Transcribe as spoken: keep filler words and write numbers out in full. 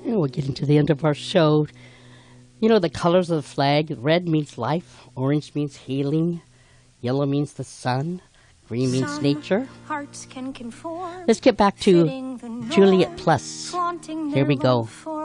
And we're getting to the end of our show. You know the colors of the flag. Red means life. Orange means healing. Yellow means the sun. Green means Some nature. hearts can conform, Let's get back to fitting the norm, Juliet Plus. flaunting Here we their go. love for